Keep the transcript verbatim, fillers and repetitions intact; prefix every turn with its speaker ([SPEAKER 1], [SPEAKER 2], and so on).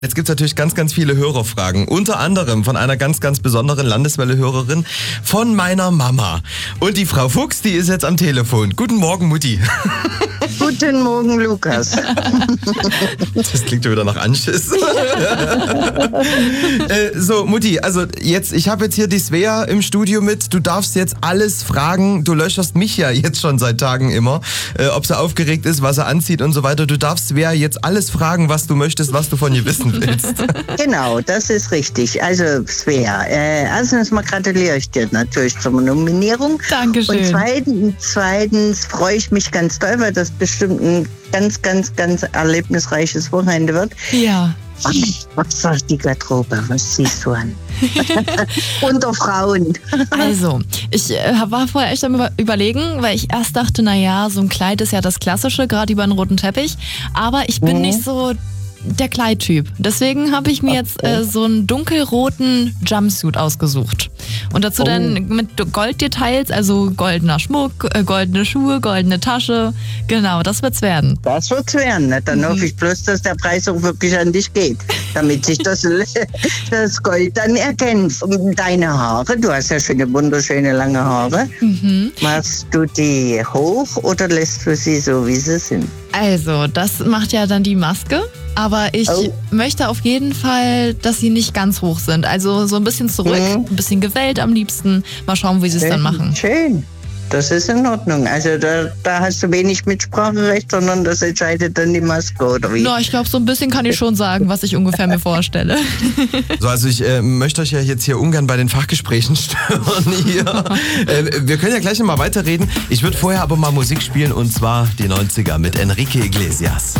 [SPEAKER 1] Jetzt gibt's natürlich ganz, ganz viele Hörerfragen. Unter anderem von einer ganz, ganz besonderen Landeswelle-Hörerin von meiner Mama. Und die Frau Fuchs, die ist jetzt am Telefon. Guten Morgen, Mutti.
[SPEAKER 2] Guten Morgen, Lukas.
[SPEAKER 1] Das klingt schon wieder nach Anschiss. äh, so, Mutti, also jetzt, ich habe jetzt hier die Svea im Studio mit. Du darfst jetzt alles fragen. Du löcherst mich ja jetzt schon seit Tagen immer, äh, ob sie aufgeregt ist, was er anzieht und so weiter. Du darfst Svea jetzt alles fragen, was du möchtest, was du von ihr wissen willst.
[SPEAKER 2] Genau, das ist richtig. Also, Svea, äh, erstens mal gratuliere ich dir natürlich zur Nominierung.
[SPEAKER 3] Dankeschön.
[SPEAKER 2] Und zweitens, zweitens freue ich mich ganz doll, weil das bestimmt ein ganz, ganz, ganz erlebnisreiches Wochenende wird.
[SPEAKER 3] Ja.
[SPEAKER 2] Was sagt die Garderobe? Was siehst du an? Unter Frauen.
[SPEAKER 3] Also, ich äh, war vorher echt am über- überlegen, weil ich erst dachte, naja, so ein Kleid ist ja das Klassische, gerade über einen roten Teppich. Aber ich bin
[SPEAKER 2] Mhm.
[SPEAKER 3] nicht so der Kleidtyp. Deswegen habe ich mir jetzt äh, so einen dunkelroten Jumpsuit ausgesucht. Und dazu
[SPEAKER 2] Oh.
[SPEAKER 3] dann mit Golddetails, also goldener Schmuck, äh, goldene Schuhe, goldene Tasche. Genau, das wird's werden.
[SPEAKER 2] Das wird's werden. Ne? Dann
[SPEAKER 3] Mhm.
[SPEAKER 2] hoffe ich bloß, dass der Preis auch wirklich an dich geht, damit sich das, das Gold dann erkennt. Und deine Haare, du hast ja schöne, wunderschöne lange Haare.
[SPEAKER 3] Mhm.
[SPEAKER 2] Machst du die hoch oder lässt du sie so, wie sie sind?
[SPEAKER 3] Also, das macht ja dann die Maske. Aber ich
[SPEAKER 2] Oh.
[SPEAKER 3] möchte auf jeden Fall, dass sie nicht ganz hoch sind. Also so ein bisschen zurück,
[SPEAKER 2] Mhm.
[SPEAKER 3] ein bisschen gewellt am liebsten. Mal schauen, wie sie es dann machen.
[SPEAKER 2] Schön. Das ist in Ordnung. Also da, da hast du wenig Mitspracherecht, sondern das entscheidet dann die Maske, oder wie?
[SPEAKER 3] Na, ich glaube, so ein bisschen kann ich schon sagen, was ich ungefähr mir vorstelle.
[SPEAKER 1] So, also ich äh, möchte euch ja jetzt hier ungern bei den Fachgesprächen stören hier. äh, wir können ja gleich nochmal weiterreden. Ich würde vorher aber mal Musik spielen und zwar die neunziger mit Enrique Iglesias.